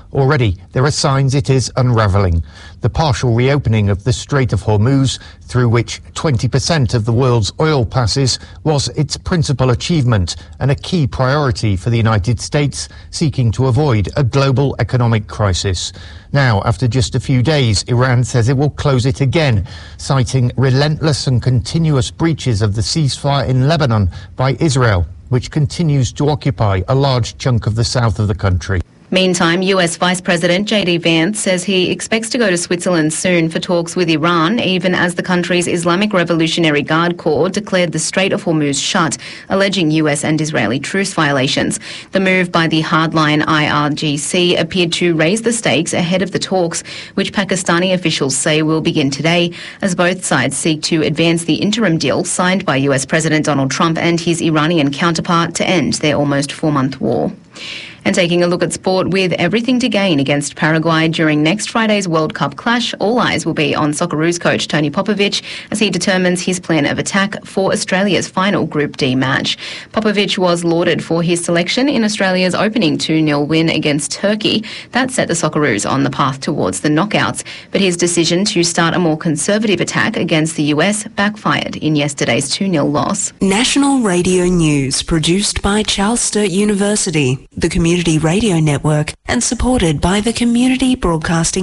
Already, there are signs it is unravelling. The partial reopening of the Strait of Hormuz, through which 20% of the world's oil passes, was its principal achievement and a key priority for the United States, seeking to avoid a global economic crisis. Now, after just a few days, Iran says it will close it again, citing relentless and continuous breaches of the ceasefire in Lebanon by Israel, which continues to occupy a large chunk of the south of the country. Meantime, US Vice President J.D. Vance says he expects to go to Switzerland soon for talks with Iran, even as the country's Islamic Revolutionary Guard Corps declared the Strait of Hormuz shut, alleging US and Israeli truce violations. The move by the hardline IRGC appeared to raise the stakes ahead of the talks, which Pakistani officials say will begin today, as both sides seek to advance the interim deal signed by US President Donald Trump and his Iranian counterpart to end their almost 4-month war. And taking a look at sport, with everything to gain against Paraguay during next Friday's World Cup clash, all eyes will be on Socceroos coach Tony Popovic as he determines his plan of attack for Australia's final Group D match. Popovic was lauded for his selection in Australia's opening 2-0 win against Turkey. That set the Socceroos on the path towards the knockouts, but his decision to start a more conservative attack against the US backfired in yesterday's 2-0 loss. National Radio News, produced by Charles Sturt University, the Community Radio Network, and supported by the Community Broadcasting